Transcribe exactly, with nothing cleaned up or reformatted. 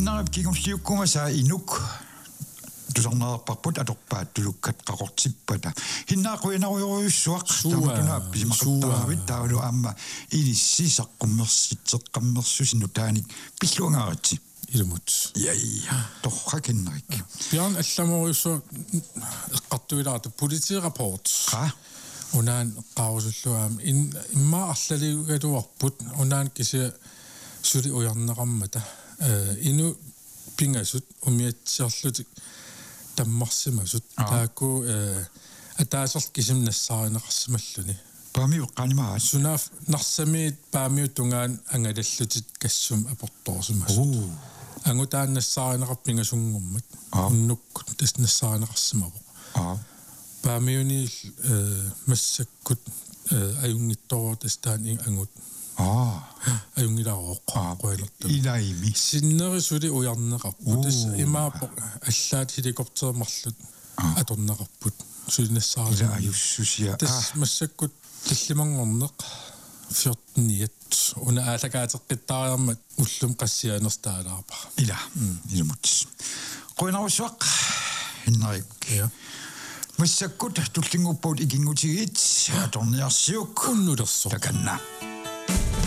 Hinnaarip kigumsiukkunga saa inuk tusarnerparput atorpaat tulukkat qaqortippata hinnaaquyanaruyorussuaq tamatuna pisimaqattaravit taulu aamma ilissisaqqummersitseqqammersusinu taanik pilluangaaratsi ilmut ja torrakennerik Bjørn allamoriusso eqqartuilaartu politirapport qa unaan qaarusulluaam in imma arlaliugaluarput unaan kisia suli ujarneqammata inu pingasut umiatsiarlutik tammarsimasut taakku ataasert kisimnassaarinaqarsimalluni paamiu qanimaa sunaaf narsamiit paamiu tungaan angalallutit kassum aportorsimas angutaannassaarinaqarpingasungummat unnukkut tasnassaarinaqarsimapo paamiuni massakkut ajungittoor tastaan angut ah ajungilaroqqaqqualertu ilaimi sinnerisuli ujarneqarput imaapo allaat helikoptermarlut atorneqarput sulinassaarlu ila ajussusia tas massakkut tallimangorneq fjortniat una aalakaateqqittaariarmat ullum qassianerstaalaarpa ila ilmut qoinarusuaq hinnarik ja massakkut tullinguppuut ikingutigiit atorniarsiuk unnulerso takanna